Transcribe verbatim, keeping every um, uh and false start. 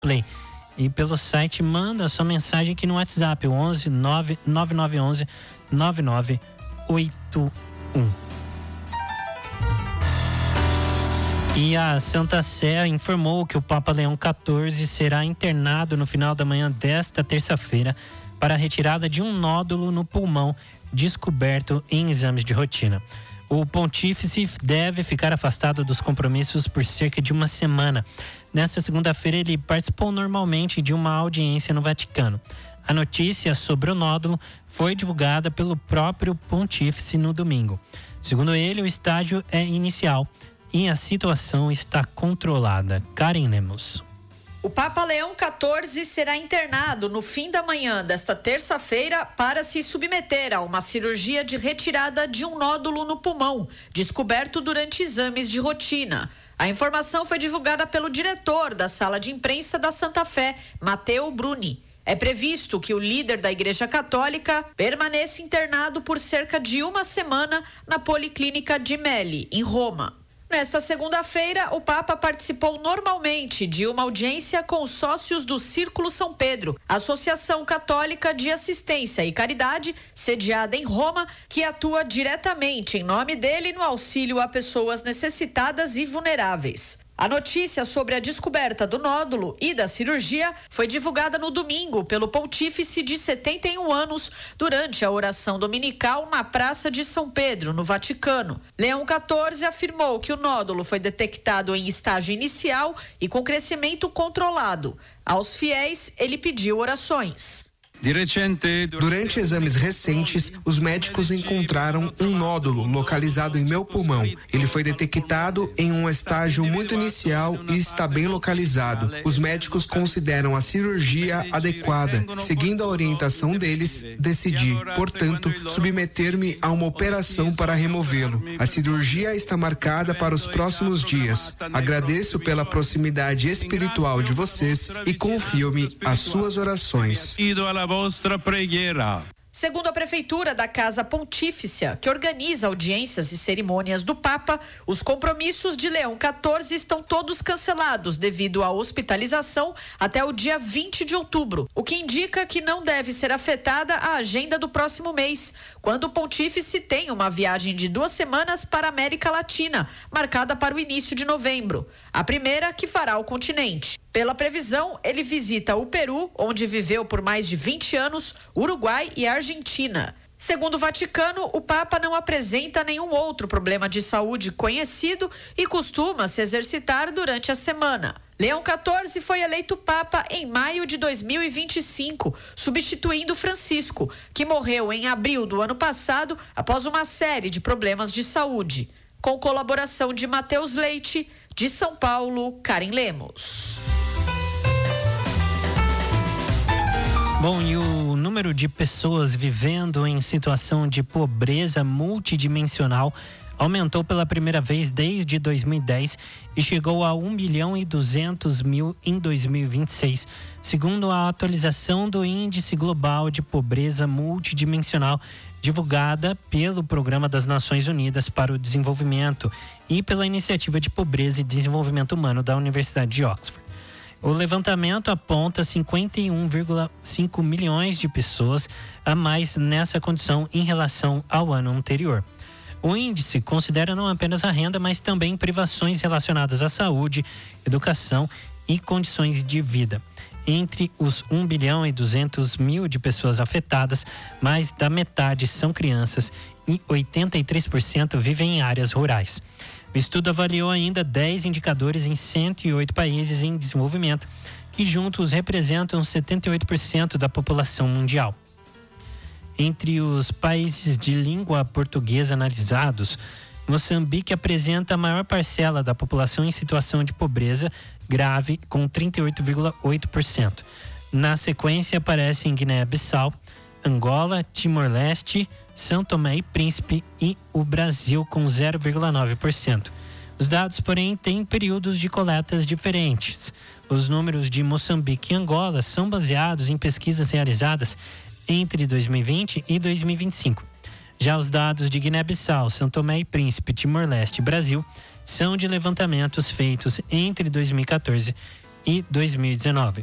Play. E pelo site, manda sua mensagem aqui no WhatsApp, o onze nove nove nove um um nove nove oito um. E a Santa Sé informou que o Papa Leão quatorze será internado no final da manhã desta terça-feira para a retirada de um nódulo no pulmão descoberto em exames de rotina. O pontífice deve ficar afastado dos compromissos por cerca de uma semana. Nesta segunda-feira, ele participou normalmente de uma audiência no Vaticano. A notícia sobre o nódulo foi divulgada pelo próprio pontífice no domingo. Segundo ele, o estágio é inicial e a situação está controlada. Karen Lemos. O Papa Leão quatorze será internado no fim da manhã desta terça-feira para se submeter a uma cirurgia de retirada de um nódulo no pulmão, descoberto durante exames de rotina. A informação foi divulgada pelo diretor da sala de imprensa da Santa Fé, Matteo Bruni. É previsto que o líder da Igreja Católica permaneça internado por cerca de uma semana na Policlínica Gemelli, em Roma. Nesta segunda-feira, o Papa participou normalmente de uma audiência com os sócios do Círculo São Pedro, Associação Católica de Assistência e Caridade, sediada em Roma, que atua diretamente em nome dele no auxílio a pessoas necessitadas e vulneráveis. A notícia sobre a descoberta do nódulo e da cirurgia foi divulgada no domingo pelo pontífice de setenta e um anos durante a oração dominical na Praça de São Pedro, no Vaticano. Leão quatorze afirmou que o nódulo foi detectado em estágio inicial e com crescimento controlado. Aos fiéis, ele pediu orações. Durante exames recentes, os médicos encontraram um nódulo localizado em meu pulmão. Ele foi detectado em um estágio muito inicial e está bem localizado. Os médicos consideram a cirurgia adequada. Seguindo a orientação deles, decidi, portanto, submeter-me a uma operação para removê-lo. A cirurgia está marcada para os próximos dias. Agradeço pela proximidade espiritual de vocês e confio-me às suas orações. Segundo a Prefeitura da Casa Pontífice, que organiza audiências e cerimônias do Papa, os compromissos de Leão quatorze estão todos cancelados devido à hospitalização até o dia vinte de outubro, o que indica que não deve ser afetada a agenda do próximo mês, quando o Pontífice tem uma viagem de duas semanas para a América Latina, marcada para o início de novembro, a primeira que fará o continente. Pela previsão, ele visita o Peru, onde viveu por mais de vinte anos, Uruguai e Argentina. Segundo o Vaticano, o Papa não apresenta nenhum outro problema de saúde conhecido e costuma se exercitar durante a semana. Leão quatorze foi eleito Papa em maio de dois mil e vinte e cinco, substituindo Francisco, que morreu em abril do ano passado após uma série de problemas de saúde. Com colaboração de Matheus Leite, de São Paulo, Karen Lemos. Bom, e o número de pessoas vivendo em situação de pobreza multidimensional aumentou pela primeira vez desde dois mil e dez e chegou a um milhão e duzentos mil em dois mil e vinte e seis, segundo a atualização do Índice Global de Pobreza Multidimensional, divulgada pelo Programa das Nações Unidas para o Desenvolvimento e pela Iniciativa de Pobreza e Desenvolvimento Humano da Universidade de Oxford. O levantamento aponta cinquenta e um vírgula cinco milhões de pessoas a mais nessa condição em relação ao ano anterior. O índice considera não apenas a renda, mas também privações relacionadas à saúde, educação e condições de vida. Entre os um bilhão e duzentos mil de pessoas afetadas, mais da metade são crianças e oitenta e três por cento vivem em áreas rurais. O estudo avaliou ainda dez indicadores em cento e oito países em desenvolvimento, que juntos representam setenta e oito por cento da população mundial. Entre os países de língua portuguesa analisados, Moçambique apresenta a maior parcela da população em situação de pobreza grave, com trinta e oito vírgula oito por cento. Na sequência aparecem Guiné-Bissau, Angola, Timor-Leste, São Tomé e Príncipe e o Brasil com zero vírgula nove por cento. Os dados, porém, têm períodos de coletas diferentes. Os números de Moçambique e Angola são baseados em pesquisas realizadas entre dois mil e vinte e dois mil e vinte e cinco. Já os dados de Guiné-Bissau, São Tomé e Príncipe, Timor-Leste e Brasil são de levantamentos feitos entre dois mil e quatorze e dois mil e dezenove.